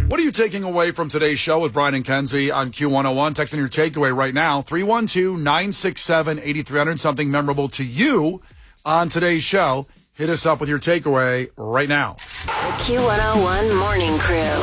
What are you taking away from today's show with Brian and Kenzie on Q101? Texting your takeaway right now, 312-967-8300. Something memorable to you on today's show. Hit us up with your takeaway right now. The Q101 Morning Crew.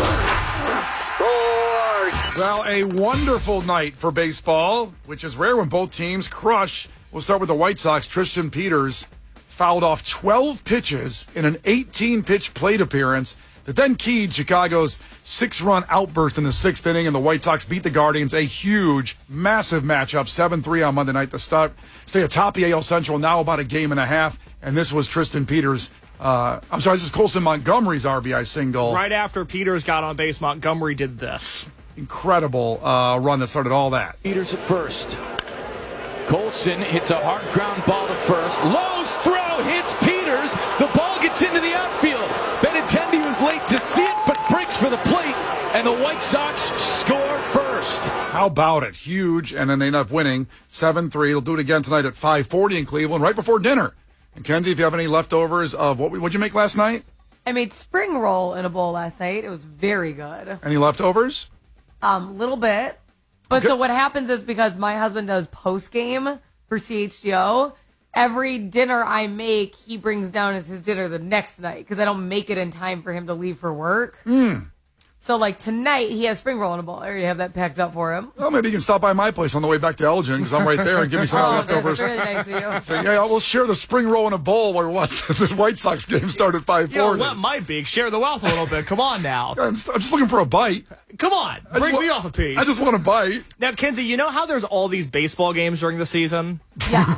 Sports. Well, a wonderful night for baseball, which is rare when both teams crush. We'll start with the White Sox. Tristan Peters fouled off 12 pitches in an 18-pitch plate appearance that then keyed Chicago's 6-run outburst in the 6th inning, and the White Sox beat the Guardians. A huge, massive matchup, 7-3 on Monday night to stay atop the AL Central, now about a game and a half, and this was Tristan Peters. This is Colson Montgomery's RBI single. Right after Peters got on base, Montgomery did this. Incredible run that started all that. Peters at first. Colson hits a hard ground ball to first. Lowe's throw hits Peters. The ball gets into the outfield. Benintendi was late to see it, but breaks for the plate, and the White Sox score first. How about it? Huge, and then they end up winning 7-3. They'll do it again tonight at 5:40 in Cleveland, right before dinner. And Kenzie, if you have any leftovers of what'd you make last night? I made spring roll in a bowl last night. It was very good. Any leftovers? Little bit. But Okay. So what happens is, because my husband does post-game for CHGO, every dinner I make, he brings down as his dinner the next night because I don't make it in time for him to leave for work. So, like, tonight, he has spring roll in a bowl. I already have that packed up for him. Well, maybe you can stop by my place on the way back to Elgin because I'm right there and give me some leftovers. That's really nice of you. So, yeah, we'll share the spring roll in a bowl while we watch the White Sox game start at 5:40. Yo, let my beak share the wealth a little bit. Come on now. I'm just looking for a bite. Come on. Bring me off a piece. I just want a bite. Now, Kenzie, you know how there's all these baseball games during the season? Yeah.